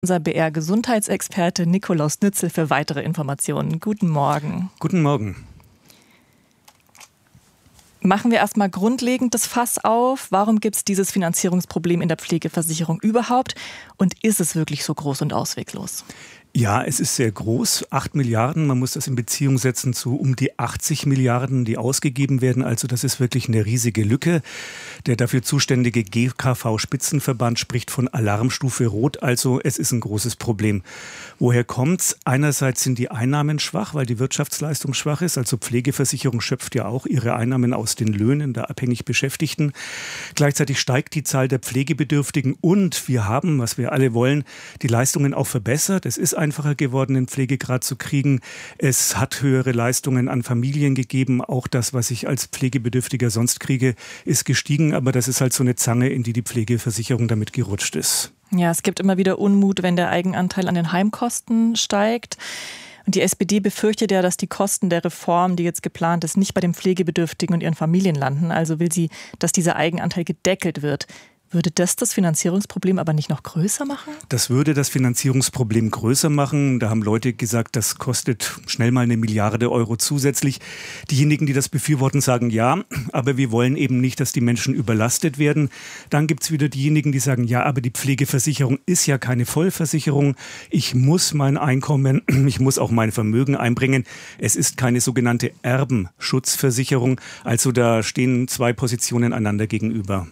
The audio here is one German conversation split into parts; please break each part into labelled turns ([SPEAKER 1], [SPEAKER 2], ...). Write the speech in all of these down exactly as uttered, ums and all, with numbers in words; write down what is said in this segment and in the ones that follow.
[SPEAKER 1] Unser B R-Gesundheitsexperte Nikolaus Nützel für weitere Informationen. Guten Morgen.
[SPEAKER 2] Guten Morgen.
[SPEAKER 1] Machen wir erstmal grundlegend das Fass auf. Warum gibt es dieses Finanzierungsproblem in der Pflegeversicherung überhaupt? Und ist es wirklich so groß und ausweglos?
[SPEAKER 2] Ja, es ist sehr groß. Acht Milliarden, man muss das in Beziehung setzen zu um die achtzig Milliarden, die ausgegeben werden. Also das ist wirklich eine riesige Lücke. Der dafür zuständige G K V-Spitzenverband spricht von Alarmstufe Rot. Also es ist ein großes Problem. Woher kommt's? Einerseits sind die Einnahmen schwach, weil die Wirtschaftsleistung schwach ist. Also Pflegeversicherung schöpft ja auch ihre Einnahmen aus den Löhnen der abhängig Beschäftigten. Gleichzeitig steigt die Zahl der Pflegebedürftigen und wir haben, was wir alle wollen, die Leistungen auch verbessert. Es ist einfacher geworden, den Pflegegrad zu kriegen. Es hat höhere Leistungen an Familien gegeben. Auch das, was ich als Pflegebedürftiger sonst kriege, ist gestiegen. Aber das ist halt so eine Zange, in die die Pflegeversicherung damit gerutscht ist.
[SPEAKER 1] Ja, es gibt immer wieder Unmut, wenn der Eigenanteil an den Heimkosten steigt. Und die S P D befürchtet ja, dass die Kosten der Reform, die jetzt geplant ist, nicht bei den Pflegebedürftigen und ihren Familien landen. Also will sie, dass dieser Eigenanteil gedeckelt wird. Würde das das Finanzierungsproblem aber nicht noch größer machen?
[SPEAKER 2] Das würde das Finanzierungsproblem größer machen. Da haben Leute gesagt, das kostet schnell mal eine Milliarde Euro zusätzlich. Diejenigen, die das befürworten, sagen ja, aber wir wollen eben nicht, dass die Menschen überlastet werden. Dann gibt es wieder diejenigen, die sagen, ja, aber die Pflegeversicherung ist ja keine Vollversicherung. Ich muss mein Einkommen, ich muss auch mein Vermögen einbringen. Es ist keine sogenannte Erbenschutzversicherung. Also da stehen zwei Positionen einander gegenüber.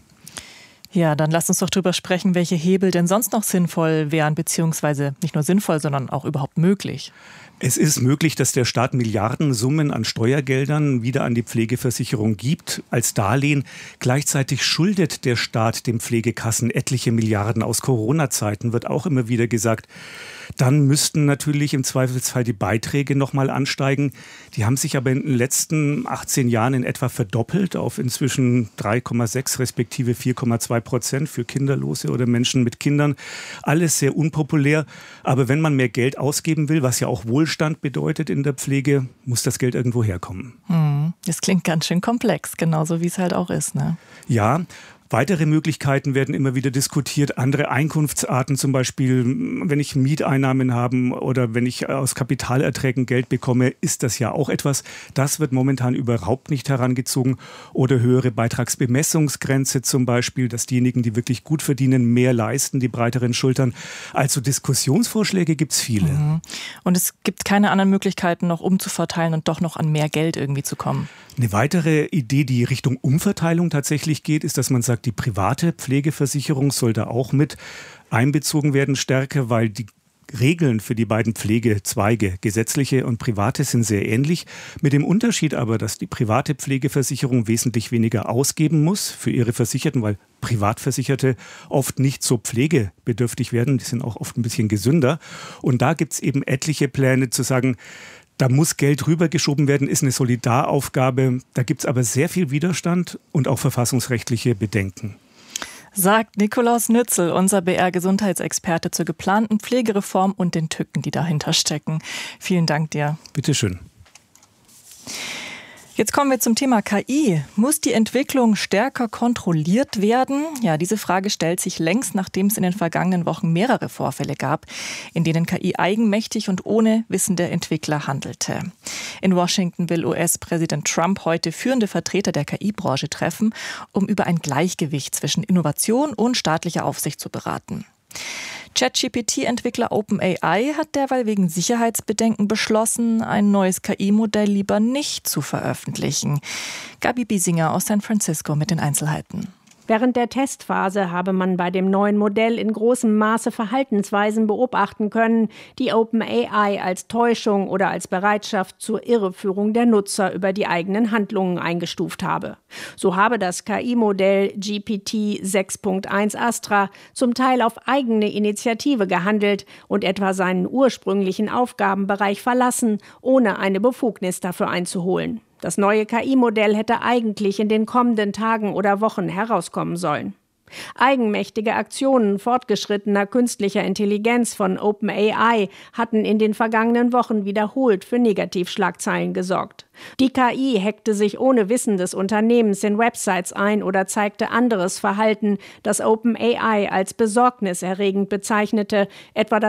[SPEAKER 1] Ja, dann lasst uns doch drüber sprechen, welche Hebel denn sonst noch sinnvoll wären, beziehungsweise nicht nur sinnvoll, sondern auch überhaupt möglich.
[SPEAKER 2] Es ist möglich, dass der Staat Milliardensummen an Steuergeldern wieder an die Pflegeversicherung gibt als Darlehen. Gleichzeitig schuldet der Staat den Pflegekassen etliche Milliarden aus Corona-Zeiten, wird auch immer wieder gesagt. Dann müssten natürlich im Zweifelsfall die Beiträge nochmal ansteigen. Die haben sich aber in den letzten achtzehn Jahren in etwa verdoppelt auf inzwischen drei Komma sechs respektive vier Komma zwei Prozent für Kinderlose oder Menschen mit Kindern. Alles sehr unpopulär. Aber wenn man mehr Geld ausgeben will, was ja auch Wohlstand bedeutet in der Pflege, muss das Geld irgendwo herkommen.
[SPEAKER 1] Hm, das klingt ganz schön komplex, genauso wie es halt auch ist, ne?
[SPEAKER 2] Ja. Weitere Möglichkeiten werden immer wieder diskutiert, andere Einkunftsarten, zum Beispiel, wenn ich Mieteinnahmen habe oder wenn ich aus Kapitalerträgen Geld bekomme, ist das ja auch etwas. Das wird momentan überhaupt nicht herangezogen. Oder höhere Beitragsbemessungsgrenze zum Beispiel, dass diejenigen, die wirklich gut verdienen, mehr leisten, die breiteren Schultern. Also Diskussionsvorschläge gibt es viele.
[SPEAKER 1] Mhm. Und es gibt keine anderen Möglichkeiten, noch umzuverteilen und doch noch an mehr Geld irgendwie zu kommen.
[SPEAKER 2] Eine weitere Idee, die Richtung Umverteilung tatsächlich geht, ist, dass man sagt, die private Pflegeversicherung soll da auch mit einbezogen werden stärker, weil die Regeln für die beiden Pflegezweige, gesetzliche und private, sind sehr ähnlich. Mit dem Unterschied aber, dass die private Pflegeversicherung wesentlich weniger ausgeben muss für ihre Versicherten, weil Privatversicherte oft nicht so pflegebedürftig werden. Die sind auch oft ein bisschen gesünder. Und da gibt es eben etliche Pläne zu sagen, da muss Geld rübergeschoben werden, ist eine Solidaraufgabe. Da gibt es aber sehr viel Widerstand und auch verfassungsrechtliche Bedenken.
[SPEAKER 1] Sagt Nikolaus Nützel, unser B R-Gesundheitsexperte zur geplanten Pflegereform und den Tücken, die dahinter stecken. Vielen Dank dir.
[SPEAKER 2] Bitte schön.
[SPEAKER 1] Jetzt kommen wir zum Thema K I. Muss die Entwicklung stärker kontrolliert werden? Ja, diese Frage stellt sich längst, nachdem es in den vergangenen Wochen mehrere Vorfälle gab, in denen K I eigenmächtig und ohne Wissen der Entwickler handelte. In Washington will U S-Präsident Trump heute führende Vertreter der K I-Branche treffen, um über ein Gleichgewicht zwischen Innovation und staatlicher Aufsicht zu beraten. ChatGPT-Entwickler OpenAI hat derweil wegen Sicherheitsbedenken beschlossen, ein neues K I-Modell lieber nicht zu veröffentlichen. Gabi Biesinger aus San Francisco mit den Einzelheiten.
[SPEAKER 3] Während der Testphase habe man bei dem neuen Modell in großem Maße Verhaltensweisen beobachten können, die OpenAI als Täuschung oder als Bereitschaft zur Irreführung der Nutzer über die eigenen Handlungen eingestuft habe. So habe das K I-Modell G P T sechs Punkt eins Astra zum Teil auf eigene Initiative gehandelt und etwa seinen ursprünglichen Aufgabenbereich verlassen, ohne eine Befugnis dafür einzuholen. Das neue K I-Modell hätte eigentlich in den kommenden Tagen oder Wochen herauskommen sollen. Eigenmächtige Aktionen fortgeschrittener künstlicher Intelligenz von OpenAI hatten in den vergangenen Wochen wiederholt für Negativschlagzeilen gesorgt. Die K I hackte sich ohne Wissen des Unternehmens in Websites ein oder zeigte anderes Verhalten, das OpenAI als besorgniserregend bezeichnete, etwa